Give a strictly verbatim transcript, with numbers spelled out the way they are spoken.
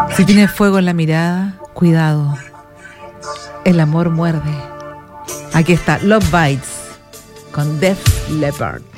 Si tienes fuego en la mirada, cuidado. El amor muerde. Aquí está Love Bites con Def Leppard.